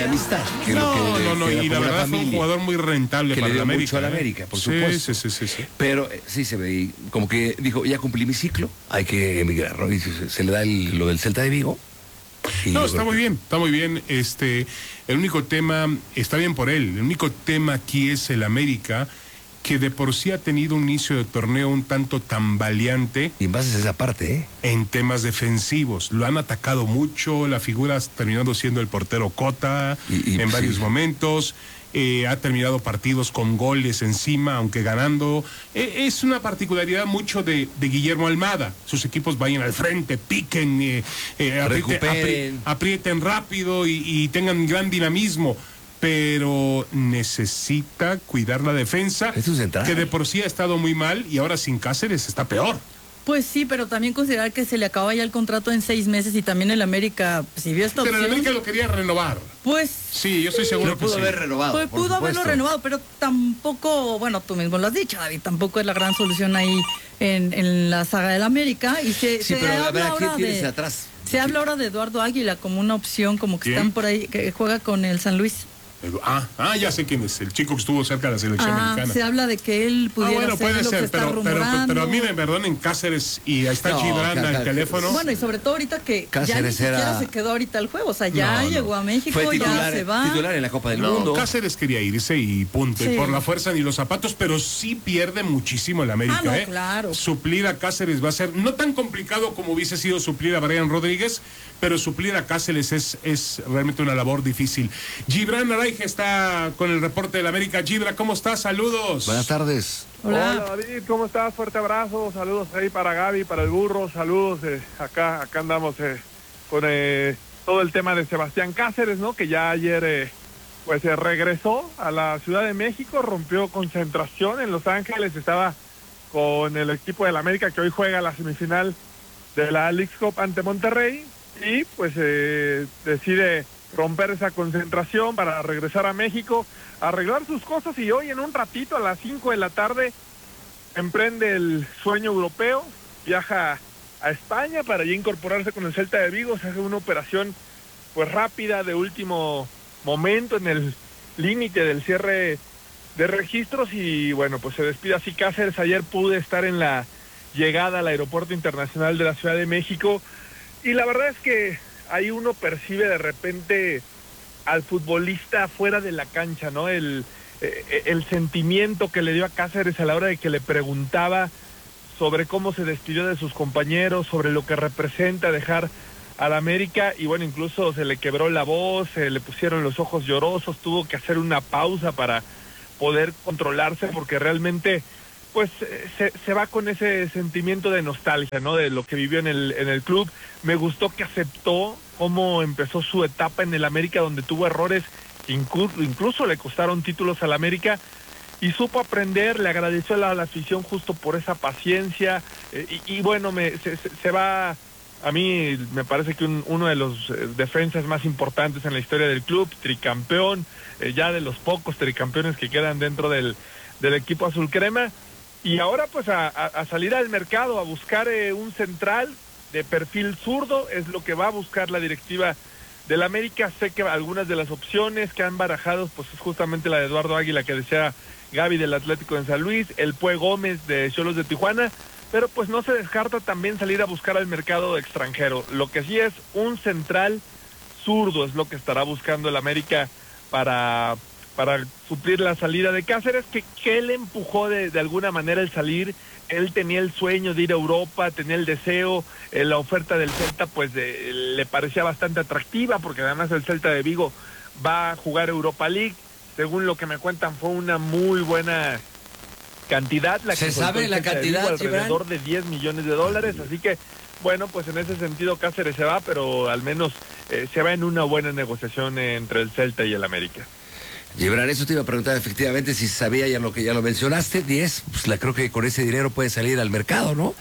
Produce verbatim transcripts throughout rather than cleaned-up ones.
amistad. Que no, lo que, no, no, que y la verdad fue un jugador muy rentable que para le dio la América. mucho a la América, por sí, supuesto. Sí, sí, sí, sí. Pero eh, sí se ve, como que dijo, ya cumplí mi ciclo, hay que emigrar, ¿no? Y se, se le da el, lo del Celta de Vigo. No, está muy bien, está muy bien. Este, el único tema, está bien por él, el único tema aquí es el América, que de por sí ha tenido un inicio de torneo un tanto tambaleante. Y en base a esa parte, ¿eh? En temas defensivos. Lo han atacado mucho, la figura ha terminado siendo el portero Cota y, y, en varios sí. momentos. Eh, ha terminado partidos con goles encima, aunque ganando. Eh, es una particularidad mucho de, de Guillermo Almada. Sus equipos vayan al frente, piquen, eh, eh, aprieten, apri, aprieten rápido y, y tengan gran dinamismo. Pero necesita cuidar la defensa, que de por sí ha estado muy mal y ahora sin Cáceres está peor. Pues sí, pero también considerar que se le acaba ya el contrato en seis meses y también el América, si vio esta Pero opción, el América lo quería renovar. Pues sí, yo estoy seguro que pudo sí. haber renovado. Pues pudo supuesto. haberlo renovado, pero tampoco, bueno, tú mismo lo has dicho, David, tampoco es la gran solución ahí en, en la saga del América. Y se, sí, se pero habla a ver, ahora de, atrás. se habla ahora de Eduardo Águila como una opción, como que ¿quién? Están por ahí, que juega con el San Luis. Ah, ah, ya sé quién es, el chico que estuvo cerca de la selección ah, mexicana. Se habla de que él pudiera ah, bueno, ser puede lo ser, que pero, está pero, pero, pero a mí me perdonen Cáceres y ahí está no, Gibran al teléfono. Bueno, y sobre todo ahorita que Cáceres ya ni siquiera era... se quedó ahorita el juego, o sea, ya no, llegó no. a México, Fue titular, ya se va. titular en la Copa del no, Mundo. Cáceres quería irse y punto, sí. y por la fuerza ni los zapatos, pero sí pierde muchísimo el América, ah, no, ¿eh? Claro. Suplir a Cáceres va a ser no tan complicado como hubiese sido suplir a Brian Rodríguez, pero suplir a Cáceres es, es realmente una labor difícil. Gibran Araige está con el reporte de la América. Gibran, ¿cómo estás? Saludos. Buenas tardes. Hola. Hola David, ¿cómo estás? Fuerte abrazo, saludos ahí para Gaby, para el burro, saludos, eh, acá acá andamos eh, con eh, todo el tema de Sebastián Cáceres, ¿no? Que ya ayer eh, pues eh, regresó a la Ciudad de México, rompió concentración en Los Ángeles, estaba con el equipo del América que hoy juega la semifinal de la Leagues Cup ante Monterrey y pues eh, decide romper esa concentración para regresar a México, arreglar sus cosas y hoy en un ratito a las cinco de la tarde emprende el sueño europeo, viaja a España para ya incorporarse con el Celta de Vigo, se hace una operación pues rápida de último momento en el límite del cierre de registros y bueno, pues se despide así Cáceres. Ayer pude estar en la llegada al Aeropuerto Internacional de la Ciudad de México y la verdad es que ahí uno percibe de repente al futbolista fuera de la cancha, ¿no? El, eh, el sentimiento que le dio a Cáceres a la hora de que le preguntaba sobre cómo se despidió de sus compañeros, sobre lo que representa dejar al América, y bueno, incluso se le quebró la voz, se le pusieron los ojos llorosos, tuvo que hacer una pausa para poder controlarse, porque realmente pues se, se va con ese sentimiento de nostalgia, ¿no? De lo que vivió en el, en el club. Me gustó que aceptó cómo empezó su etapa en el América, donde tuvo errores que incluso, incluso le costaron títulos al América, y supo aprender, le agradeció a la, a la afición justo por esa paciencia, eh, y, y bueno, me, se, se, se va, a mí me parece que un, uno de los eh, defensas más importantes en la historia del club, tricampeón, eh, ya de los pocos tricampeones que quedan dentro del, del equipo azul crema. Y ahora pues a, a, a salir al mercado, a buscar eh, un central de perfil zurdo, es lo que va a buscar la directiva del América. Sé que algunas de las opciones que han barajado pues es justamente la de Eduardo Águila, que decía Gaby, del Atlético de San Luis, el Pue Gómez de Xolos de Tijuana, pero pues no se descarta también salir a buscar al mercado extranjero. Lo que sí es un central zurdo es lo que estará buscando el América para... para suplir la salida de Cáceres, que, que él empujó de, de alguna manera el salir. Él tenía el sueño de ir a Europa, tenía el deseo, eh, la oferta del Celta pues de, le parecía bastante atractiva, porque además el Celta de Vigo va a jugar Europa League, según lo que me cuentan fue una muy buena cantidad. La ¿Se que sabe la cantidad, Vigo, alrededor de diez millones de dólares, así que bueno, pues en ese sentido Cáceres se va, pero al menos eh, se va en una buena negociación entre el Celta y el América. Gibran, eso te iba a preguntar efectivamente si sabía ya lo que ya lo mencionaste. diez, pues la creo que con ese dinero puede salir al mercado, ¿no?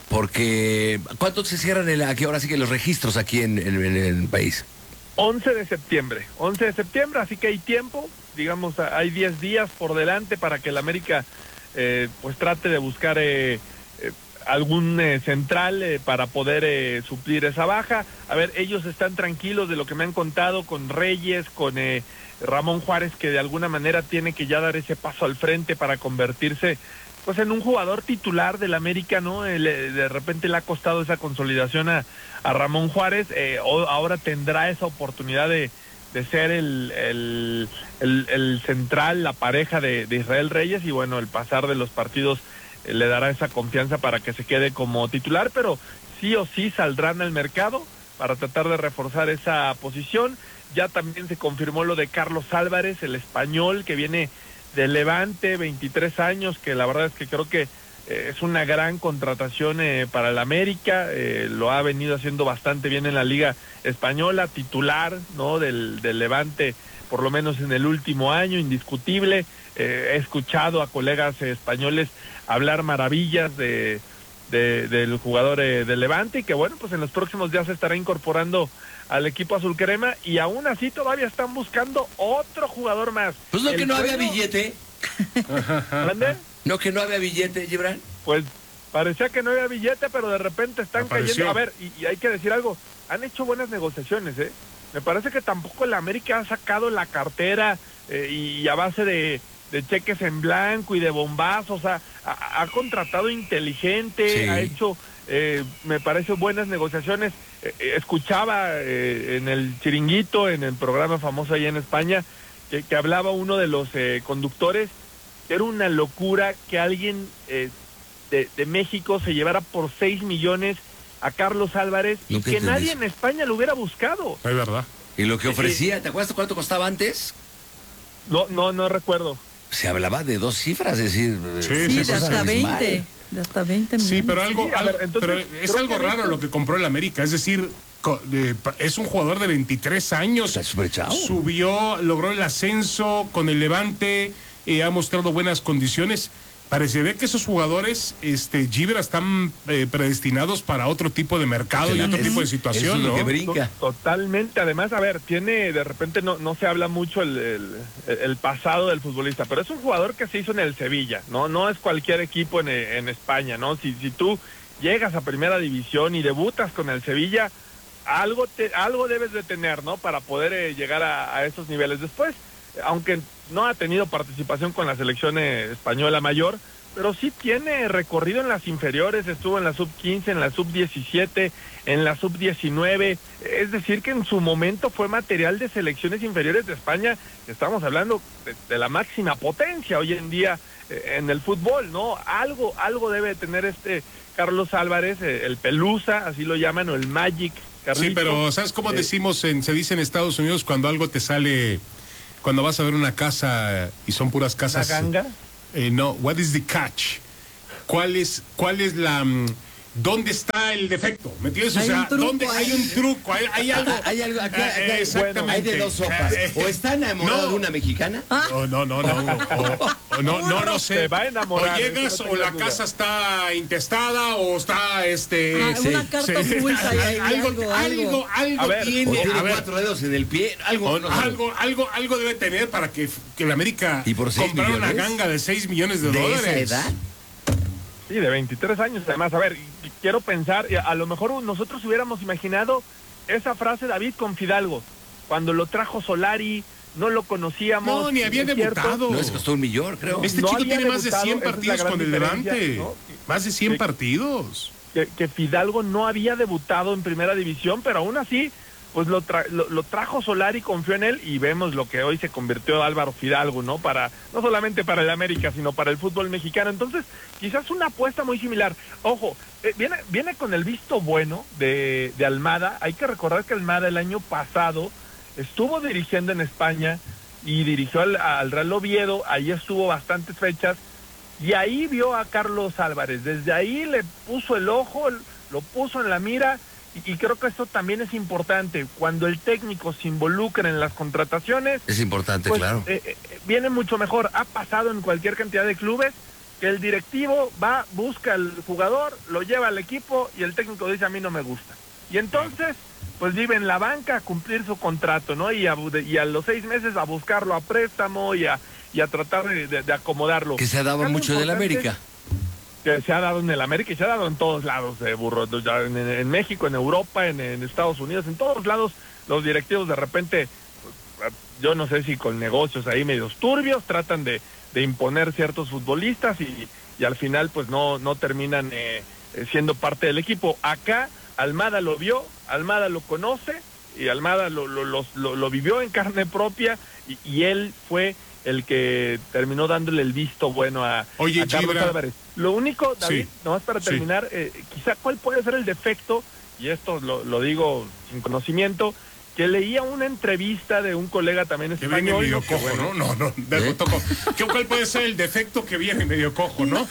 Porque ¿cuánto se cierran el, aquí ahora sí que los registros aquí en, en, en el país? once de septiembre, once de septiembre, así que hay tiempo, digamos, hay diez días por delante para que el América eh, pues trate de buscar eh, eh, algún eh, central eh, para poder eh, suplir esa baja. A ver, ellos están tranquilos de lo que me han contado con Reyes, con eh, Ramón Juárez, que de alguna manera tiene que ya dar ese paso al frente para convertirse pues en un jugador titular del América, ¿no? Eh, le, de repente le ha costado esa consolidación a, a Ramón Juárez, eh, o, ahora tendrá esa oportunidad de, de ser el, el, el, el central, la pareja de, de Israel Reyes, y bueno, el pasar de los partidos eh, le dará esa confianza para que se quede como titular, pero sí o sí saldrán al mercado para tratar de reforzar esa posición. Ya también se confirmó lo de Carlos Álvarez, el español que viene de Levante, veintitrés años, que la verdad es que creo que eh, es una gran contratación eh, para el América, eh, lo ha venido haciendo bastante bien en la Liga Española, titular, ¿no?, del, del Levante, por lo menos en el último año, indiscutible. Eh, he escuchado a colegas eh, españoles hablar maravillas de, de del jugador eh, del Levante, y que bueno, pues en los próximos días se estará incorporando al equipo azul crema, y aún así todavía están buscando otro jugador más. Pues no, el que no sueño... había billete. ¿Dónde? No, que no había billete, Gibran. Pues parecía que no había billete, pero de repente están Apareció. cayendo. A ver, y, y hay que decir algo, han hecho buenas negociaciones, ¿eh? Me parece que tampoco el América ha sacado la cartera eh, y a base de, de cheques en blanco y de bombazos, o sea, ha, ha contratado inteligente, sí. ha hecho, eh, me parece, buenas negociaciones. Eh, escuchaba eh, en el Chiringuito, en el programa famoso allá en España, que, que hablaba uno de los eh, conductores, que era una locura que alguien eh, de, de México se llevara por seis millones a Carlos Álvarez y Nunca que entendí nadie eso. en España lo hubiera buscado. Es verdad. Y lo que ofrecía, ¿te acuerdas cuánto costaba antes? No, no, no recuerdo. Se hablaba de dos cifras, es decir... Sí, eh, Sí, esa de cosa hasta abismal. veinte. De hasta veinte millones. Sí, pero algo, Sí, a algo- ver, entonces, pero es creo algo que raro esto- lo que compró el América, es decir, co- de- pa- es un jugador de veintitrés años, Está súper chavo. subió, logró el ascenso con el Levante, eh, ha mostrado buenas condiciones. Parecería que esos jugadores, este, Gibra, están eh, predestinados para otro tipo de mercado y otro Es- tipo de eso situación, es lo ¿no? que brinca. To- Totalmente. Además, a ver, tiene, de repente no, no se habla mucho el, el, el pasado del futbolista, pero es un jugador que se hizo en el Sevilla, ¿no? No es cualquier equipo en, en España, ¿no? Si, si tú llegas a primera división y debutas con el Sevilla, algo te, algo debes de tener, ¿no? Para poder eh, llegar a, a esos niveles. Después, aunque no ha tenido participación con la selección eh, española mayor, pero sí tiene recorrido en las inferiores, estuvo en la sub quince, en la sub diecisiete, en la sub diecinueve, es decir que en su momento fue material de selecciones inferiores de España, estamos hablando de, de la máxima potencia hoy en día eh, en el fútbol, ¿no? Algo, algo debe tener este Carlos Álvarez, eh, el Pelusa, así lo llaman, o el Magic, Carlito. Sí, pero ¿sabes cómo Eh, decimos, en, se dice en Estados Unidos cuando algo te sale, cuando vas a ver una casa eh, y son puras ¿Una casas? ganga? Eh, no, what is the catch? ¿Cuál es, cuál es la... mm, ¿Dónde está el defecto? ¿Me entiendes? O Hay sea, un truco ¿dónde hay ahí. un truco? Hay, hay algo. Hay algo, acá, Eh, acá- eh, exactamente. hay de dos sopas. Eh, O está enamorado no. de una mexicana. No, no, no, no. O, o no, no, no sé. Se va a enamorar, O llegas eso no o la tengas duda. casa está intestada o está este. Ah, una carta oculta ahí, ahí, algo, algo, algo, algo A ver, tiene. O tiene A ver, cuatro dedos en el pie. Algo. o- no sé. algo, algo, algo debe tener para que, que la América ¿Y por seis comprara una millones? ganga de seis millones de, de dólares. esa edad. Sí, de veintitrés años. Además, a ver, y- y quiero pensar, y a, a lo mejor nosotros hubiéramos imaginado esa frase, David, con Fidalgo. Cuando lo trajo Solari, no lo conocíamos. No, ni había ¿es cierto? debutado. No, les costó un millón, creo. Este No chico había tiene más de debutado, cien esa es la partidos gran con el diferencia, Levante. ¿no? Más de cien Que- partidos. Que, que Fidalgo no había debutado en primera división, pero aún así, pues lo, tra- lo, lo trajo Solari, confió en él, y vemos lo que hoy se convirtió Álvaro Fidalgo, ¿no? Para, no solamente para el América, sino para el fútbol mexicano. Entonces, quizás una apuesta muy similar. Ojo, eh, viene, viene con el visto bueno de, de Almada. Hay que recordar que Almada el año pasado estuvo dirigiendo en España y dirigió al, al Real Oviedo, ahí estuvo bastantes fechas, y ahí vio a Carlos Álvarez. Desde ahí le puso el ojo, lo puso en la mira, y, y creo que esto también es importante. Cuando el técnico se involucra en las contrataciones, Es importante, pues, claro. eh, eh, viene mucho mejor. Ha pasado en cualquier cantidad de clubes que el directivo va, busca al jugador, lo lleva al equipo y el técnico dice: a mí no me gusta. Y entonces, pues vive en la banca a cumplir su contrato, ¿no? Y a, y a los seis meses a buscarlo a préstamo y a, y a tratar de, de- de acomodarlo. Que se ha dado Algo mucho del importante- América. que se ha dado en el América y se ha dado en todos lados, de burro, en, en México, en Europa, en, en Estados Unidos, en todos lados los directivos de repente, yo no sé si con negocios ahí medios turbios, tratan de, de imponer ciertos futbolistas y, y al final pues no, no terminan eh, siendo parte del equipo. Acá Almada lo vio, Almada lo conoce y Almada lo, lo, lo, lo, lo vivió en carne propia y, y él fue el que terminó dándole el visto bueno a, Oye, a Carlos Gibra. Álvarez. Lo único, David, Sí, nomás para terminar, sí. eh, quizá cuál puede ser el defecto, y esto lo, lo digo sin conocimiento, que leía una entrevista de un colega también Que español. viene medio que, cojo, bueno, ¿no? No, no, de ¿Eh? toco. ¿Qué, ¿Cuál puede ser el defecto que viene medio cojo, no?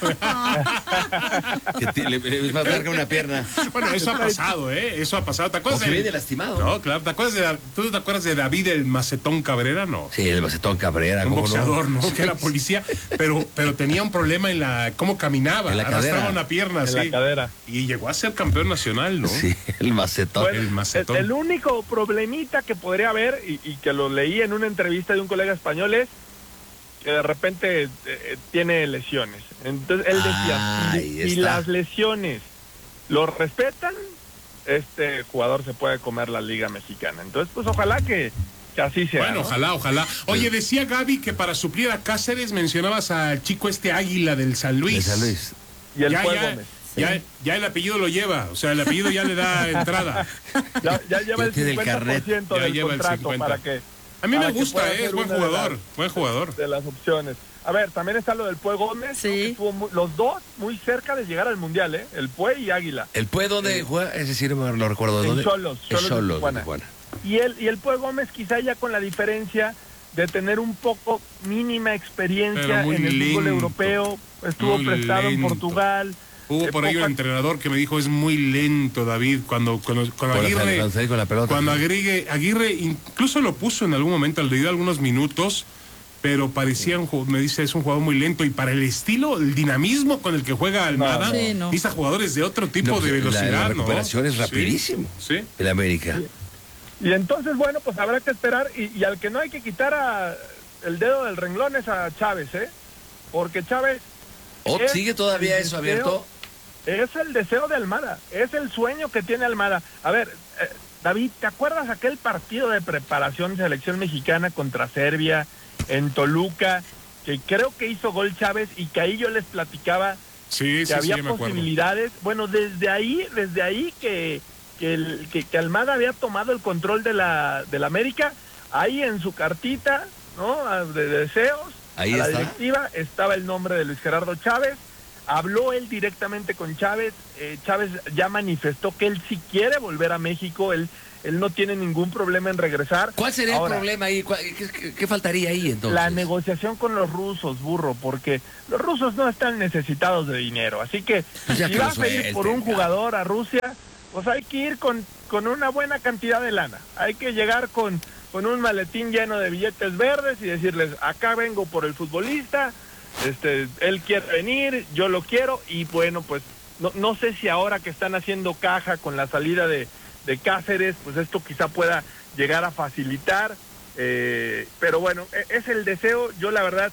Que te- le, le más larga una pierna. Bueno, eso ha pasado, ¿eh? Eso ha pasado. ¿Te O acuerdas que de- viene lastimado. No, claro. ¿Te acuerdas de, ¿Tú te acuerdas de David el Macetón Cabrera? No. Sí, el Macetón Cabrera. Un ¿cómo boxeador, ¿no? Que era policía, pero, pero tenía un problema en la cómo caminaba, En la arrastraba cadera. una pierna, en sí. la cadera. Y llegó a ser campeón nacional, ¿no? Sí, el Macetón. Bueno, el macetón. El, el único problemita que podría haber, y, y que lo leí en una entrevista de un colega español, es que de repente eh, tiene lesiones. Entonces él decía, Ahí si, si está. las lesiones lo respetan, este jugador se puede comer la Liga Mexicana. Entonces, pues ojalá que, que así sea. Bueno, ¿no? ojalá, ojalá. Oye, decía Gaby que para suplir a Cáceres mencionabas al chico este Águila del San Luis. De San Luis. Y el ya, Pue ya, Gómez. ya, ya el apellido lo lleva, o sea, el apellido ya le da entrada. Ya, ya lleva Ya el tiene el cincuenta por ciento Ya del lleva el contrato cincuenta. para que... A mí me para que gusta, pueda eh, ser es buen una de jugador, las- buen jugador. de las opciones. A ver, también está lo del Pue Gómez, Sí. ¿no? Que estuvo muy- los dos muy cerca de llegar al Mundial, ¿eh? El Pue y Águila. ¿El Pue dónde juega? Ese sí no me lo recuerdo. En ¿Dónde? Xolos, En Xolos de Xolos de Tijuana. Tijuana. Y el, y el Pue Gómez quizá ya con la diferencia de tener un poco mínima experiencia Pero muy en el fútbol lento, europeo, estuvo muy prestado en lento. Portugal. Hubo eh, por ahí un poca- entrenador que me dijo es muy lento, David, cuando, cuando, cuando Con la- Aguirre, cuando salí con la pelota. cuando Aguirre, Aguirre incluso lo puso en algún momento, le dio algunos minutos, pero parecía un jugador, me dice, es un jugador muy lento y para el estilo, el dinamismo con el que juega Almada, no. Sí, no. necesita jugadores de otro tipo No, pues, de la- velocidad, la ¿no? recuperación es Sí, rapidísimo. Sí. El América. Y entonces, bueno, pues habrá que esperar. Y, y al que no hay que quitar a, el dedo del renglón es a Chávez, ¿eh? Porque Chávez... ¿O es sigue todavía el eso deseo- abierto? Es el deseo de Almada, es el sueño que tiene Almada. A ver, eh, David, ¿te acuerdas aquel partido de preparación de selección mexicana contra Serbia en Toluca? Que creo que hizo gol Chávez y que ahí yo les platicaba Sí, que sí, había sí, me acuerdo. posibilidades. Bueno, desde ahí, desde ahí que, que, el- que, que Almada había tomado el control de la, de la América, ahí en su cartita, ¿no? A- de deseos, Ahí a la está. directiva, estaba el nombre de Luis Gerardo Chávez. Habló él directamente con Chávez. eh, Chávez ya manifestó que él sí quiere volver a México, él, él no tiene ningún problema en regresar. ¿Cuál sería Ahora, el problema ahí? ¿Cuál- ¿Qué, qué- qué faltaría ahí entonces? la negociación con los rusos, burro, porque los rusos no están necesitados de dinero. Así que Pues ya si que lo vas a ir suelten, por un ya. jugador a Rusia, pues hay que ir con, con una buena cantidad de lana. Hay que llegar con, con un maletín lleno de billetes verdes y decirles, acá vengo por el futbolista, este, él quiere venir, yo lo quiero, y bueno, pues no, no sé si ahora que están haciendo caja con la salida de, de Cáceres, pues esto quizá pueda llegar a facilitar, eh, pero bueno, e- es el deseo. Yo la verdad,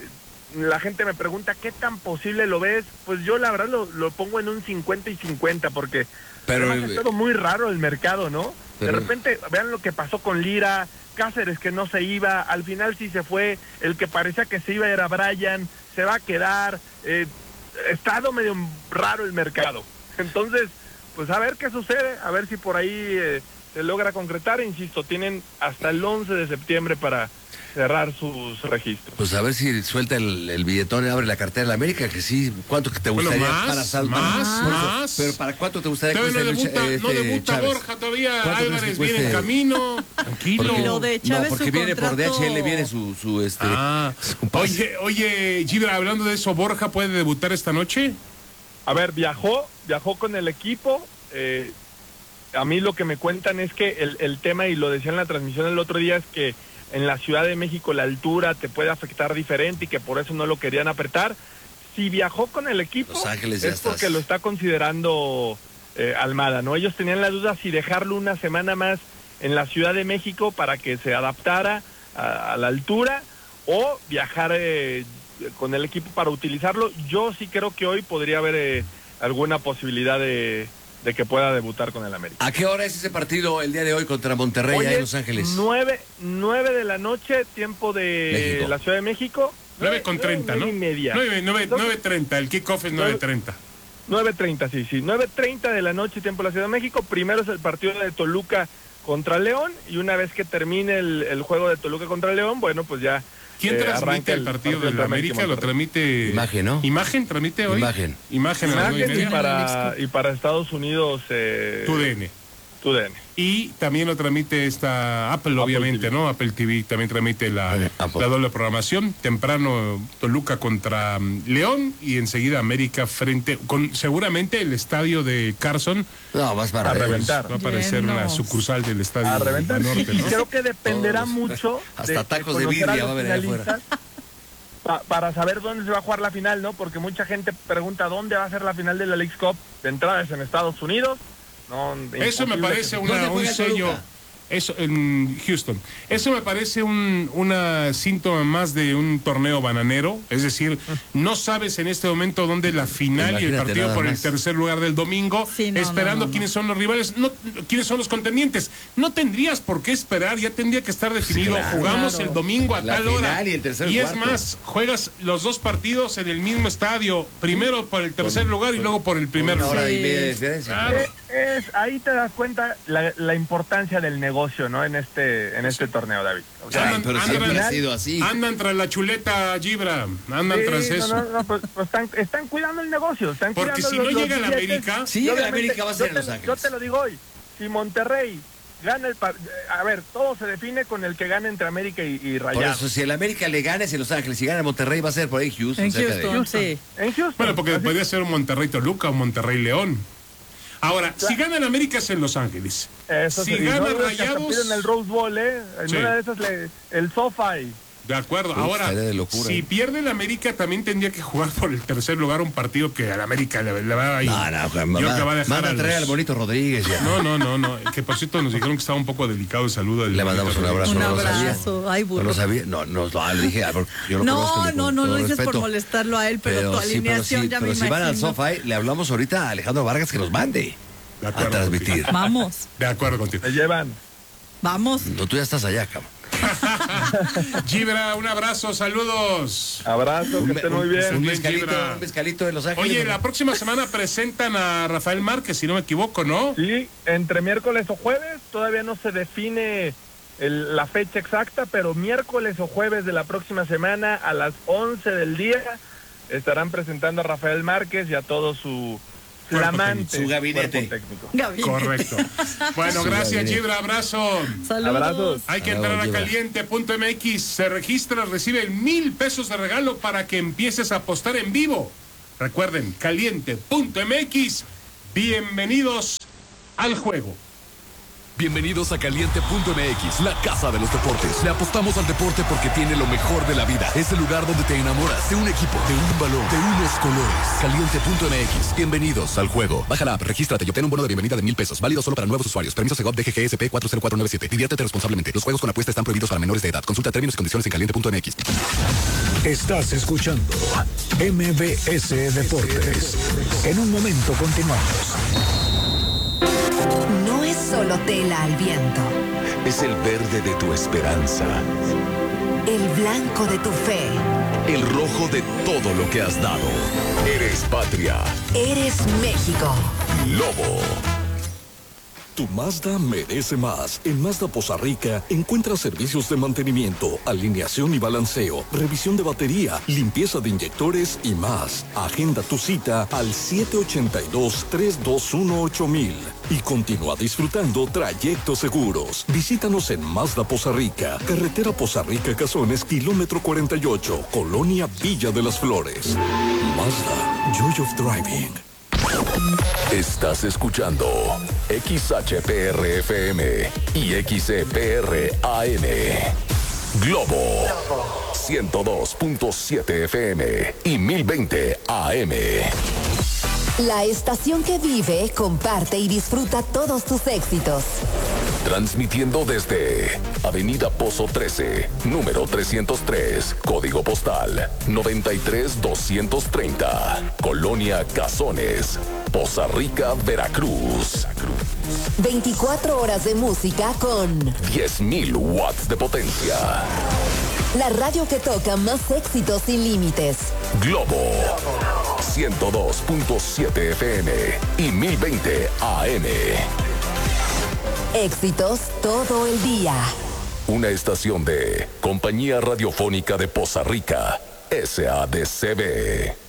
eh, la gente me pregunta qué tan posible lo ves, pues yo la verdad lo, lo pongo en un cincuenta y cincuenta, porque Pero, además eh, es todo muy raro el mercado, ¿no? pero- De repente, vean lo que pasó con Lira, Cáceres que no se iba, al final sí se fue, el que parecía que se iba era Brian, se va a quedar, eh, está medio raro el mercado. Entonces, pues a ver qué sucede, a ver si por ahí eh, se logra concretar. Insisto, tienen hasta el once de septiembre para cerrar sus registros. Pues a ver si suelta el, el billetón y abre la cartera de la América, que sí. ¿Cuánto que te Bueno, gustaría más, para Sal- más, Por eso, más. Pero ¿para cuánto te gustaría Todavía no cueste debuta, Lucha- no este debuta Chávez? Borja todavía, ¿Cuánto crees Álvarez que viene en cueste? camino, tranquilo. Porque- Lo de Chávez, no, porque su viene por D H L, contrato- viene su, su este. Ah, su pase. oye, oye, Gibra, hablando de eso, ¿Borja puede debutar esta noche? A ver, viajó, viajó con el equipo. eh, a mí lo que me cuentan es que el, el tema, y lo decía en la transmisión el otro día, es que en la Ciudad de México la altura te puede afectar diferente y que por eso no lo querían apretar. Si viajó con el equipo, Los Ángeles ya es porque estás. lo está considerando eh, Almada, ¿no? Ellos tenían la duda si dejarlo una semana más en la Ciudad de México para que se adaptara a, a la altura, o viajar eh, con el equipo para utilizarlo. Yo sí creo que hoy podría haber eh, alguna posibilidad de, de que pueda debutar con el América. ¿A qué hora es ese partido el día de hoy contra Monterrey allá en Los Ángeles? Nueve, nueve de la noche, tiempo de México. la Ciudad de México. nueve con treinta, ¿no? nueve y media. nueve treinta, el kickoff es nueve treinta. nueve treinta, sí, sí. nueve treinta de la noche, tiempo de la Ciudad de México. Primero es el partido de Toluca contra León, y una vez que termine el, el juego de Toluca contra León, bueno, pues ya... ¿Quién eh, transmite el partido, partido de la América? ¿Lo transmite? Imagen, ¿no? ¿Imagen transmite hoy? Imagen. Imagen, Imagen y, y, para, y para Estados Unidos... Eh, Tu D N. Tu D N. Y también lo transmite esta Apple, Apple obviamente, T V. ¿no? Apple T V también transmite la, la doble programación. Temprano Toluca contra um, León, y enseguida América frente, con seguramente el estadio de Carson. No, vas para a reventar. Va a parecer Llenos. una sucursal del estadio a reventar. norte, Y ¿no? creo que dependerá Todos. mucho... Hasta de, tacos de, de birria a va a haber ahí afuera. Pa, para saber dónde se va a jugar la final, ¿no? Porque mucha gente pregunta dónde va a ser la final de la Leagues Cup. De entrada es en Estados Unidos. No, eso me parece una, un sello. Eso en Houston. Eso me parece un una síntoma más de un torneo bananero. Es decir, no sabes en este momento dónde la final Imagínate y el partido por más. el tercer lugar del domingo, sí, no, esperando no, no, no. quiénes son los rivales, no quiénes son los contendientes. No tendrías por qué esperar, ya tendría que estar definido. Sí, claro, Jugamos claro. el domingo a la tal hora. Y, el y es cuarto. más, juegas los dos partidos en el mismo estadio, primero por el tercer con, lugar con, y luego por el primer lugar. Una hora y media de diferencia. Claro. Es, es, ahí te das cuenta la, la importancia del negocio, ¿no? En este en este torneo, David. O sea, Ay, pero siempre final, ha sido así. Andan tras la chuleta, Gibra. Andan sí, tras no, eso. No, no, pues, pues están, están cuidando el negocio. Están Porque cuidando si los, no llega a la América... Si llega a la América va a ser en Los Ángeles. Yo te lo digo hoy. Si Monterrey gana el... Par a ver, todo se define con el que gane entre América y, y Rayados. Por eso, si el América le gana es en Los Ángeles. Si gana Monterrey va a ser por ahí Houston. En Houston, de... Houston, sí. En Houston. Bueno, porque Así... podría ser un Monterrey-Toluca o un Monterrey-León. Ahora, claro. si gana el América es en Los Ángeles. Eso si sí, gana no, Rayados... en el Rose Bowl, ¿eh? En sí. una de esas, le, el SoFi. De acuerdo. Uf, ahora, locura, si ¿eh? pierde el América, también tendría que jugar por el tercer lugar un partido que al América le, le va a ir. No, no, mamá, yo que va a dejar a traer los... al bonito Rodríguez ya. No, no, no, no. Que por cierto nos dijeron que estaba un poco delicado de salud. Le mandamos un abrazo. Un no abrazo. Lo Ay, burro. No lo sabía. No, no, no le dije. Yo lo no, conozco, no, no, lo dices respeto. por molestarlo a él, pero, pero tu alineación sí, ya pero me si imagino. van al SoFi, le hablamos ahorita a Alejandro Vargas que nos mande de acuerdo, a transmitir. Contigo. Vamos. De acuerdo contigo. Me llevan. Vamos. No, tú ya estás allá, cabrón. Gibra, un abrazo, saludos. Abrazo, que estén muy bien. Un mezcalito, un mezcalito de Los Ángeles. Oye, la próxima semana presentan a Rafael Márquez, si no me equivoco, ¿no? Sí, entre miércoles o jueves, todavía no se define el, la fecha exacta, pero miércoles o jueves de la próxima semana a las once del día estarán presentando a Rafael Márquez y a todo su... flamante su gabinete técnico. Gabinete. Correcto. Bueno, su gracias, gabinete. Gibra, abrazo. Saludos. Abrazos. Hay que Saludos, entrar a Gibra. caliente punto m x, se registra, recibe mil pesos de regalo para que empieces a apostar en vivo. Recuerden, caliente punto m x, bienvenidos al juego. Bienvenidos a Caliente punto m x, la casa de los deportes. Le apostamos al deporte porque tiene lo mejor de la vida. Es el lugar donde te enamoras de un equipo, de un balón, de unos colores. Caliente punto m x, bienvenidos al juego. Baja la app, regístrate y obtén un bono de bienvenida de mil pesos. Válido solo para nuevos usuarios. Permiso Segov D G G S P cuatro cero cuatro nueve siete. Diviértete responsablemente. Los juegos con apuesta están prohibidos para menores de edad. Consulta términos y condiciones en caliente punto m x. Estás escuchando M B S Deportes. En un momento continuamos. No es solo tela al viento. Es el verde de tu esperanza. El blanco de tu fe. El rojo de todo lo que has dado. Eres patria. Eres México. Lobo. Tu Mazda merece más. En Mazda Poza Rica encuentras servicios de mantenimiento, alineación y balanceo, revisión de batería, limpieza de inyectores y más. Agenda tu cita al siete ocho dos, tres dos uno, ocho mil y continúa disfrutando trayectos seguros. Visítanos en Mazda Poza Rica, carretera Poza Rica Cazones, kilómetro cuarenta y ocho, Colonia Villa de las Flores. Mazda, Joy of Driving. Estás escuchando X H P R F M y X E P R A M. Globo ciento dos punto siete F M y mil veinte A M. La estación que vive, comparte y disfruta todos tus éxitos. Transmitiendo desde Avenida Pozo trece, número trescientos tres, código postal noventa y tres doscientos treinta, Colonia Cazones, Poza Rica, Veracruz. veinticuatro horas de música con diez mil watts de potencia. La radio que toca más éxitos sin límites. Globo ciento dos punto siete F M y mil veinte A M. Éxitos todo el día. Una estación de Compañía Radiofónica de Poza Rica, S A D C B.